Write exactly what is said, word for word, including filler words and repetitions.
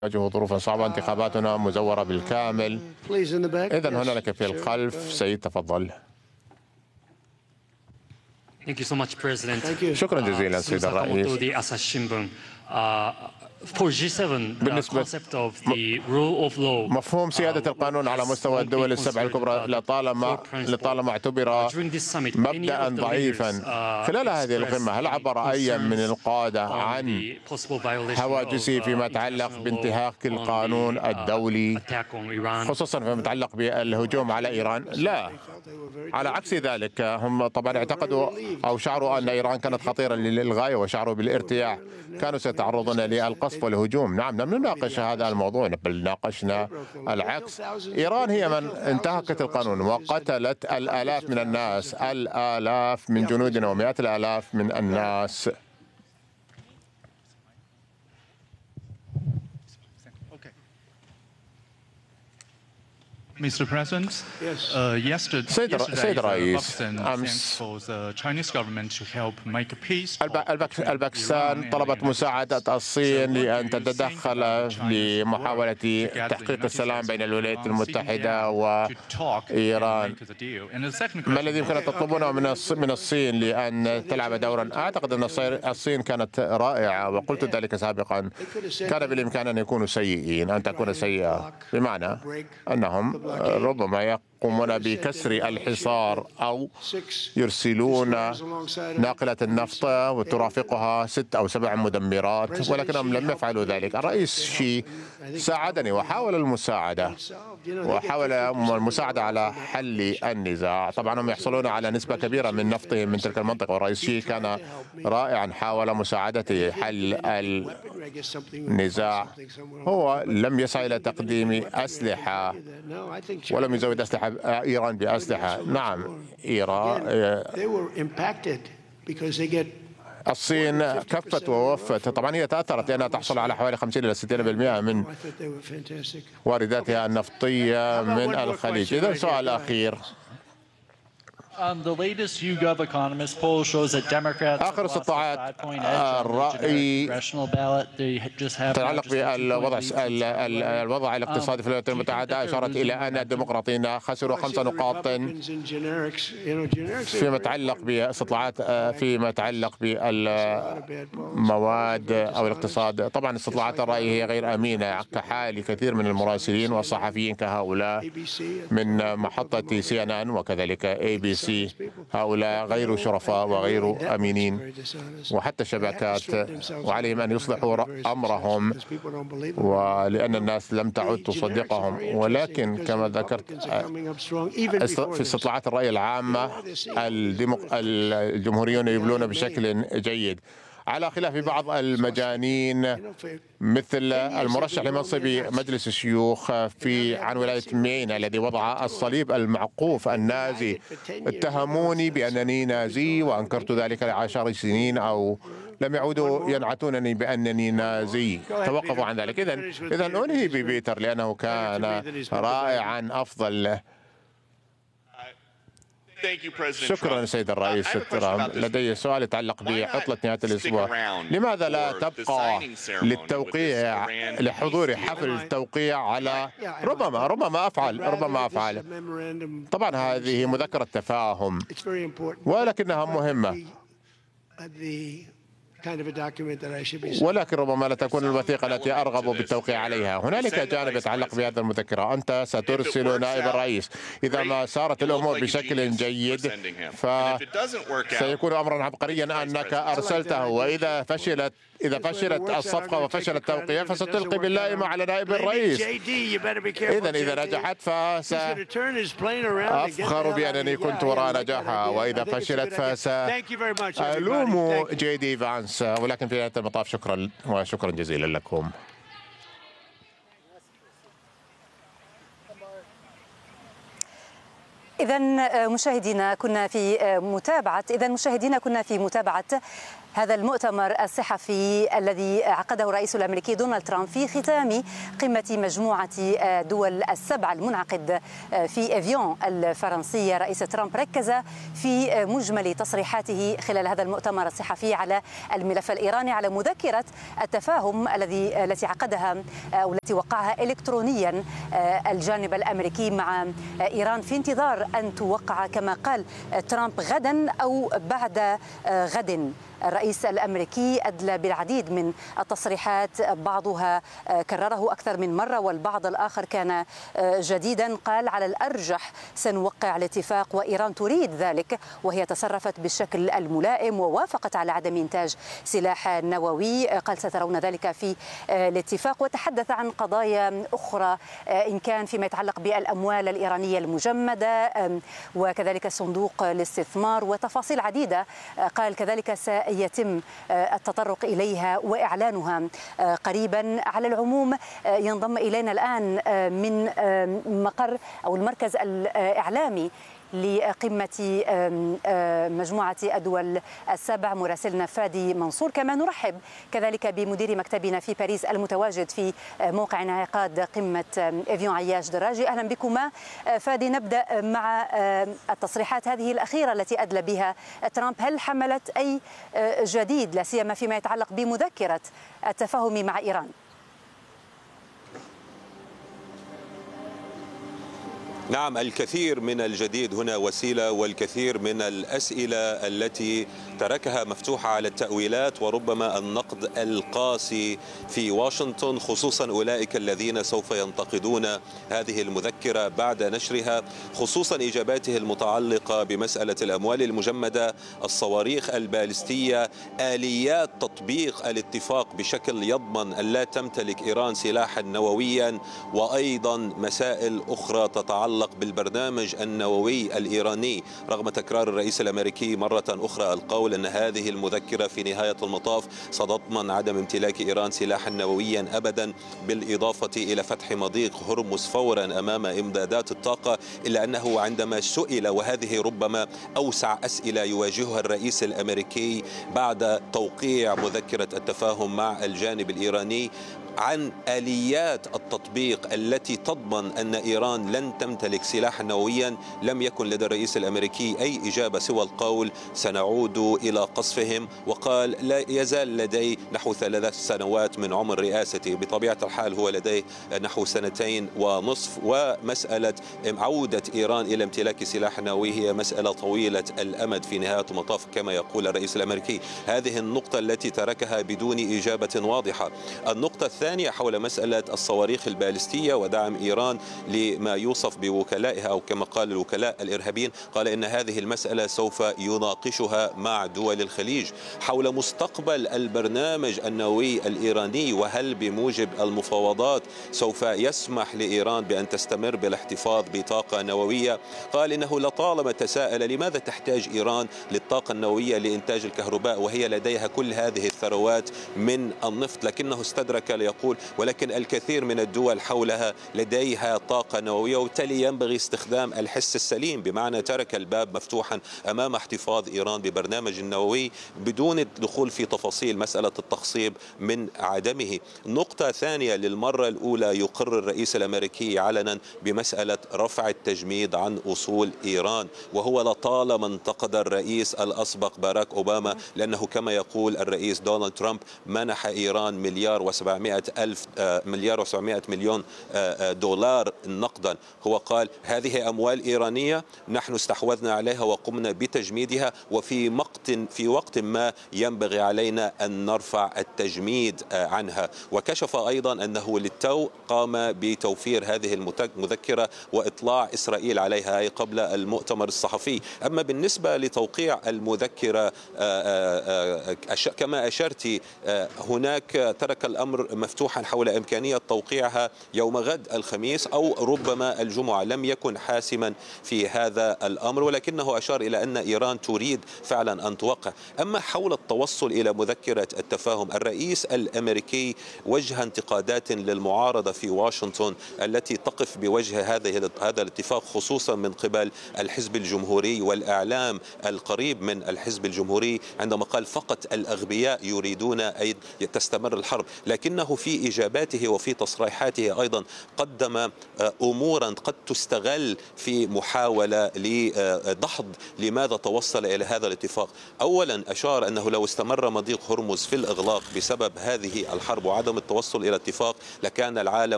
نواجه ظروفا صعبة، انتخاباتنا مزورة بالكامل. إذا هنالك في الخلف سيد، تفضل. شكرا جزيلا سيد الرئيس. بالنسبة مفهوم سيادة القانون على مستوى الدول السبع الكبرى لطالما لطالما اعتبر مبدأ ضعيفا خلال هذه القمة. هل عبر أي من القادة عن هواجسه فيما يتعلق بانتهاك القانون الدولي، خصوصا فيما يتعلق بالهجوم على إيران؟ لا، على عكس ذلك هم طبعا اعتقدوا أو شعروا أن إيران كانت خطيرة للغاية وشعروا بالارتياح، كانوا سيتعرضون للقصف والهجوم. نعم، لم نناقش هذا الموضوع، بل ناقشنا العكس. إيران هي من انتهكت القانون وقتلت الآلاف من الناس، الآلاف من جنودنا ومئات الآلاف من الناس. Mister President, uh, yesterday, سيد yesterday الرئيس، أمس الباكستان طلبت مساعدة الصين لأن تتدخل لمحاولة تحقيق السلام بين الولايات المتحدة وإيران. ما الذي يمكن أن تطلبونه من الصين لأن تلعب دورا؟ أعتقد أن الصين كانت رائعة وقلت ذلك سابقا. كان بالإمكان أن يكونوا سيئين، أن تكون سيئة، بمعنى أنهم ربما يقومون بكسر الحصار أو يرسلون ناقلة النفط وترافقها ست أو سبع مدمرات، ولكنهم لم يفعلوا ذلك. الرئيس شي ساعدني وحاول المساعدة وحاول المساعدة على حل النزاع. طبعا هم يحصلون على نسبة كبيرة من نفطهم من تلك المنطقة، والرئيس شي كان رائعا، حاول مساعدتي حل النزاع. هو لم يسعى إلى تقديم أسلحة ولم يزود أسلحة إيران بأسلحة. نعم، إيران الصين كفت ووفت. طبعا هي تأثرت لأنها تحصل على حوالي خمسين إلى ستين بالمئة من وارداتها النفطية من الخليج. إذا السؤال الأخير، آخر استطلاعات الرأي تتعلق بالوضع الوضع الاقتصادي في الولايات المتحدة أشارت إلى أن الديمقراطيين خسروا خمس نقاط فيما يتعلق باستطلاعات فيما يتعلق بالمواد أو الاقتصاد. طبعا استطلاعات الرأي هي غير أمينة كحال كثير من المراسلين والصحفيين كهؤلاء من محطة سي إن إن وكذلك إيه بي سي. هؤلاء غير شرفاء وغير أمينين، وحتى الشبكات، وعليهم أن يصلحوا أمرهم ولأن الناس لم تعد تصدقهم. ولكن كما ذكرت في استطلاعات الرأي العامة الجمهوريون يبلون بشكل جيد، على خلاف بعض المجانين مثل المرشح لمنصب مجلس الشيوخ في عن ولاية مين الذي وضع الصليب المعقوف النازي. اتهموني بأنني نازي وأنكرت ذلك لعشر سنين، أو لم يعودوا ينعتونني بأنني نازي، توقفوا عن ذلك. إذن إذن أنهي ببيتر لأنه كان رائعا أفضل. شكرا سيد الرئيس ترامب. لدي سؤال يتعلق بعطلة نهاية الأسبوع. لماذا لا تبقى للتوقيع لحضور حفل التوقيع على ربما ربما أفعل ربما أفعل طبعا هذه مذكرة تفاهم ولكنها مهمة، ولكن ربما لا تكون الوثيقة التي أرغب بالتوقيع عليها. هنالك جانب يتعلق بهذا المذكرة. أنت سترسل نائب الرئيس. إذا ما سارت الأمور بشكل جيد فسيكون أمرا عبقريا أنك أرسلته، وإذا فشلت إذا فشلت الصفقة وفشل التوقيع فستلقي باللائمة على نائب الرئيس. إذا إذا نجحت فسأفخر بأنني كنت وراء نجاحها، وإذا فشلت فسألوم جي دي فانس. ولكن في نهاية المطاف شكرا وشكرا جزيلا لكم. إذا مشاهدينا كنا في متابعة إذا مشاهدينا كنا في متابعة هذا المؤتمر الصحفي الذي عقده الرئيس الأمريكي دونالد ترامب في ختام قمة مجموعة دول السبع المنعقد في إفيون الفرنسية، رئيس ترامب ركز في مجمل تصريحاته خلال هذا المؤتمر الصحفي على الملف الإيراني، على مذكرة التفاهم الذي التي عقدها أو التي وقعها إلكترونيا الجانب الأمريكي مع إيران في انتظار أن توقع كما قال ترامب غدا أو بعد غد. الرئيس الأمريكي أدلى بالعديد من التصريحات، بعضها كرره أكثر من مرة والبعض الآخر كان جديدا. قال على الأرجح سنوقع الاتفاق وإيران تريد ذلك، وهي تصرفت بالشكل الملائم ووافقت على عدم إنتاج سلاح نووي. قال سترون ذلك في الاتفاق، وتحدث عن قضايا أخرى إن كان فيما يتعلق بالأموال الإيرانية المجمدة وكذلك صندوق الاستثمار وتفاصيل عديدة. قال كذلك يتم التطرق إليها وإعلانها قريبا. على العموم ينضم إلينا الآن من مقر أو المركز الإعلامي لقمة مجموعة الدول السبع مراسلنا فادي منصور. كما نرحب كذلك بمدير مكتبنا في باريس المتواجد في موقع انعقاد قمة إفيون عياش دراجي. أهلا بكما. فادي، نبدأ مع التصريحات هذه الأخيرة التي أدلى بها ترامب. هل حملت أي جديد لا سيما فيما يتعلق بمذكرة التفاهم مع إيران؟ نعم، الكثير من الجديد هنا وسيلة، والكثير من الأسئلة التي تركها مفتوحة على التأويلات وربما النقد القاسي في واشنطن، خصوصا أولئك الذين سوف ينتقدون هذه المذكرة بعد نشرها، خصوصا إجاباته المتعلقة بمسألة الأموال المجمدة، الصواريخ البالستية، آليات تطبيق الاتفاق بشكل يضمن أن لا تمتلك إيران سلاحا نوويا، وأيضا مسائل أخرى تتعلق بالبرنامج النووي الإيراني، رغم تكرار الرئيس الأمريكي مرة أخرى القول أن هذه المذكرة في نهاية المطاف ستضمن عدم امتلاك إيران سلاحا نوويا أبدا، بالإضافة إلى فتح مضيق هرمز فورا أمام إمدادات الطاقة. إلا أنه عندما سئل، وهذه ربما أوسع أسئلة يواجهها الرئيس الأمريكي بعد توقيع مذكرة التفاهم مع الجانب الإيراني، عن آليات التطبيق التي تضمن أن إيران لن تمتلك سلاحا نوويا، لم يكن لدى الرئيس الأمريكي أي إجابة سوى القول سنعود إلى قصفهم. وقال لا يزال لدي نحو ثلاث سنوات من عمر رئاسته، بطبيعة الحال هو لديه نحو سنتين ونصف، ومسألة عودة إيران إلى امتلاك سلاح نووي هي مسألة طويلة الأمد في نهاية المطاف كما يقول الرئيس الأمريكي. هذه النقطة التي تركها بدون إجابة واضحة. النقطة الثانية حول مسألة الصواريخ البالستية ودعم إيران لما يوصف بوكلائها أو كما قال الوكلاء الإرهابيين. قال إن هذه المسألة سوف يناقشها مع دول الخليج حول مستقبل البرنامج النووي الإيراني، وهل بموجب المفاوضات سوف يسمح لإيران بأن تستمر بالاحتفاظ بطاقة نووية. قال إنه لطالما تساءل لماذا تحتاج إيران للطاقة النووية لإنتاج الكهرباء وهي لديها كل هذه الثروات من النفط، لكنه استدرك ليقول ولكن الكثير من الدول حولها لديها طاقة نووية، وبالتالي ينبغي استخدام الحس السليم، بمعنى ترك الباب مفتوحا أمام احتفاظ إيران ببرنامج النووي بدون الدخول في تفاصيل مسألة التخصيب من عدمه. نقطة ثانية، للمرة الأولى يقر الرئيس الأمريكي علنا بمسألة رفع التجميد عن أصول إيران، وهو لطالما انتقد الرئيس الأسبق باراك أوباما لأنه كما يقول الرئيس دونالد ترامب منح إيران مليار وسبعمائة ألف مليار وسبعمائة مليون دولار نقدا. هو قال هذه أموال إيرانية نحن استحوذنا عليها وقمنا بتجميدها، وفي وقت في وقت ما ينبغي علينا أن نرفع التجميد عنها. وكشف أيضا أنه للتو قام بتوفير هذه المذكرة وإطلاع إسرائيل عليها أي قبل المؤتمر الصحفي. أما بالنسبة لتوقيع المذكرة كما أشرت، هناك ترك الأمر مفتوحا حول إمكانية توقيعها يوم غد الخميس أو ربما الجمعة، لم يكن حاسما في هذا الأمر، ولكنه أشار إلى أن إيران تريد فعلا أن توقع. أما حول التوصل إلى مذكرة التفاهم، الرئيس الأمريكي وجه انتقادات للمعارضة في واشنطن التي تقف بوجه هذه هذا الاتفاق، خصوصا من قبل الحزب الجمهوري والإعلام القريب من الحزب الجمهوري، عندما قال فقط الأغبياء يريدون أن تستمر الحرب. لكنه في إجاباته وفي تصريحاته أيضا قدم أمورا قد تستغل في محاولة لدحض لماذا توصل إلى هذا الاتفاق. أولا أشار أنه لو استمر مضيق هرمز في الإغلاق بسبب هذه الحرب وعدم التوصل إلى اتفاق لكان العالم